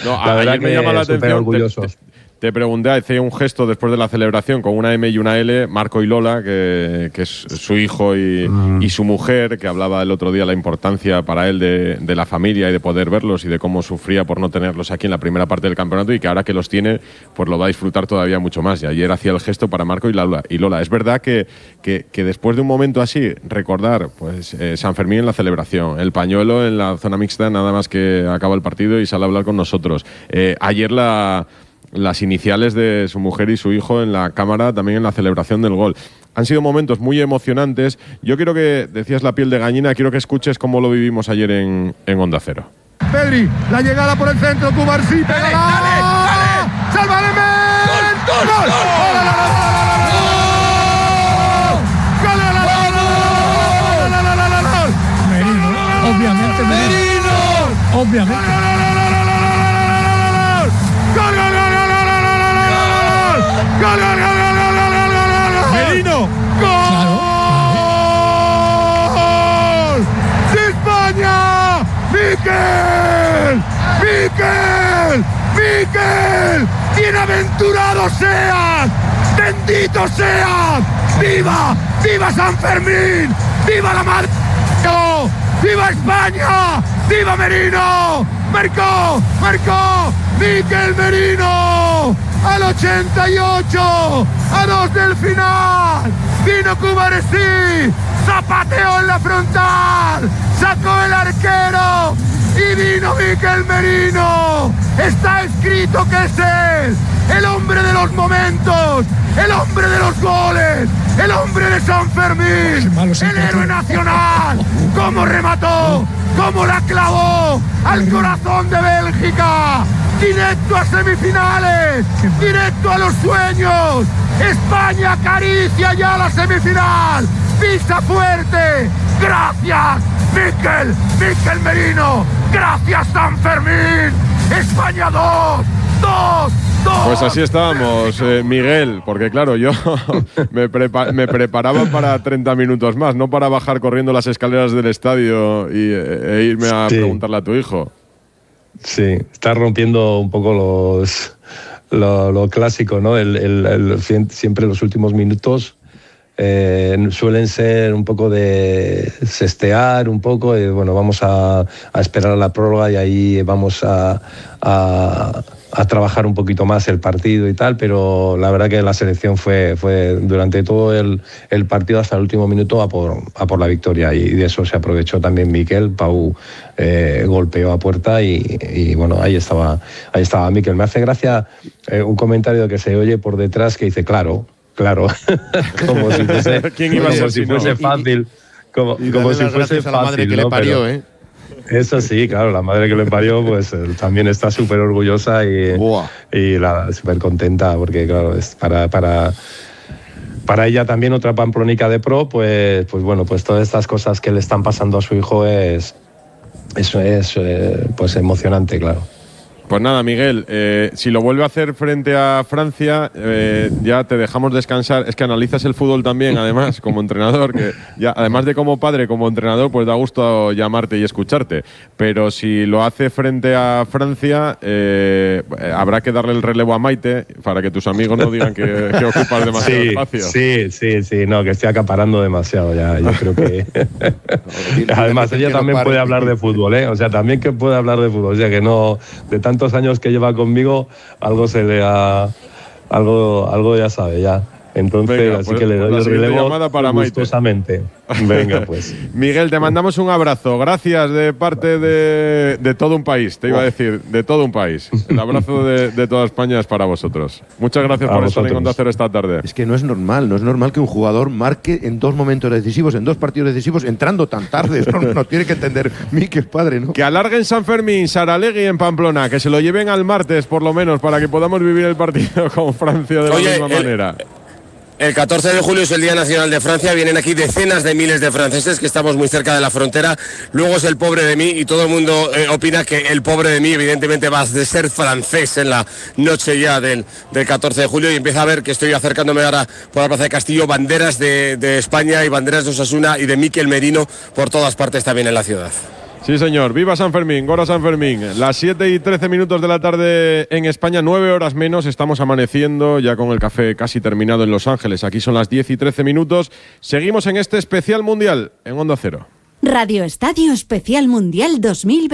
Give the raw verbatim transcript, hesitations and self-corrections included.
No, la verdad que me llama la atención. Orgullosos. Te, te pregunté, hice un gesto después de la celebración con una M y una L, Marco y Lola, que, que es su hijo y, mm. y su mujer, que hablaba el otro día la importancia para él de, de la familia y de poder verlos y de cómo sufría por no tenerlos aquí en la primera parte del campeonato y que ahora que los tiene, pues lo va a disfrutar todavía mucho más. Y ayer hacía el gesto para Marco y Lola. Y Lola, es verdad que, que, que después de un momento así, recordar pues eh, San Fermín en la celebración, el pañuelo en la zona mixta nada más que acaba el partido y sale a hablar con nosotros. Eh, ayer la... las iniciales de su mujer y su hijo en la cámara, también en la celebración del gol. Han sido momentos muy emocionantes. Yo quiero que, decías la piel de gallina, quiero que escuches cómo lo vivimos ayer en, en Onda Cero. Pedri, la llegada por el centro, Cubarsí, pégala. ¡Dale, dale! ¡Salva de Men! ¡Gol, gol, gol! ¡Gol! Merino, obviamente Merino. Obviamente. ¡Gol, gol, gol, gol, gol, gol, gol! ¡Merino! ¡Gol! Claro. ¡De España! ¡Miquel! ¡Miquel! ¡Miquel! ¡Bienaventurado seas! ¡Bendito seas! ¡Viva! ¡Viva San Fermín! ¡Viva la madre! ¡Viva España! ¡Viva Merino! ¡Marcó! ¡Marcó! ¡Miquel Merino! Al ochenta y ocho, a dos del final, vino Cubarsí, zapateó en la frontal, sacó el arquero y vino Miquel Merino. Está escrito que es él, el hombre de los momentos, el hombre de los goles, el hombre de San Fermín, el héroe nacional. Cómo remató, cómo la clavó al corazón de Bélgica. Directo a semifinales, directo a los sueños. España acaricia ya la semifinal. Pisa fuerte. Gracias, Miquel, Miquel Merino. Gracias, San Fermín. España dos, dos, dos. Pues así estábamos, eh, Miguel, porque claro, yo me, prepa- me preparaba para treinta minutos más, no para bajar corriendo las escaleras del estadio y, e irme a sí. preguntarle a tu hijo. Sí, está rompiendo un poco los lo, lo clásico, ¿no? El, el, el, siempre los últimos minutos eh, suelen ser un poco de sestear, un poco, y bueno, vamos a, a esperar a la prórroga y ahí vamos a, a, a trabajar un poquito más el partido y tal, pero la verdad que la selección fue, fue durante todo el, el partido hasta el último minuto a por, a por la victoria, y de eso se aprovechó también Miquel. Pau eh, golpeó a puerta y, y bueno, ahí estaba, ahí estaba Miquel. Me hace gracia eh, un comentario que se oye por detrás que dice claro, claro, como si fuese, ¿Quién iba a ser, como si fuese no? fácil, como, y, y como si fuese fácil, a la madre que ¿no? le parió, pero, ¿eh? Eso sí, claro, la madre que le parió pues eh, también está súper orgullosa y, y la súper contenta porque claro, es para, para, para ella también otra pamplónica de pro, pues, pues bueno, pues todas estas cosas que le están pasando a su hijo es, eso es eh, pues emocionante, claro. Pues nada, Miguel, eh, si lo vuelve a hacer frente a Francia, eh, ya te dejamos descansar. Es que analizas el fútbol también, además, como entrenador, que ya, además de como padre, como entrenador, pues da gusto llamarte y escucharte. Pero si lo hace frente a Francia, eh, habrá que darle el relevo a Maite para que tus amigos no digan que, que ocupas demasiado sí, espacio. Sí, sí, sí, no, que estoy acaparando demasiado ya, yo creo que… Además, ella también puede hablar de fútbol, ¿eh? O sea, también que puede hablar de fútbol, o sea, que no… De tanto tantos años que lleva conmigo, algo se le ha, algo, algo ya sabe ya. Entonces, venga, así pues, que le doy pues el relevo para gustosamente. Venga, pues. Miguel, te mandamos un abrazo. Gracias de parte de, de todo un país, te iba a decir, de todo un país. El abrazo de, de toda España es para vosotros. Muchas gracias a por estar en Onda Cero esta tarde. Es que no es normal, no es normal que un jugador marque en dos momentos decisivos, en dos partidos decisivos, entrando tan tarde. Eso no, no tiene que entender Miquel, padre, ¿no? Que alarguen San Fermín, Saralegui en Pamplona, que se lo lleven al martes por lo menos para que podamos vivir el partido con Francia de la Oye, misma el, manera. El catorce de julio es el Día Nacional de Francia, vienen aquí decenas de miles de franceses que estamos muy cerca de la frontera, luego es el pobre de mí y todo el mundo eh, opina que el pobre de mí evidentemente va a ser francés en la noche ya del, del catorce de julio y empieza a ver que estoy acercándome ahora por la Plaza de Castillo, banderas de, de España y banderas de Osasuna y de Miquel Merino por todas partes también en la ciudad. Sí, señor. Viva San Fermín, Gora San Fermín. Las siete y trece minutos de la tarde en España, nueve horas menos. Estamos amaneciendo ya con el café casi terminado en Los Ángeles. Aquí son las diez y trece minutos. Seguimos en este especial mundial en Onda Cero. Radio Estadio Especial Mundial dos mil veinte.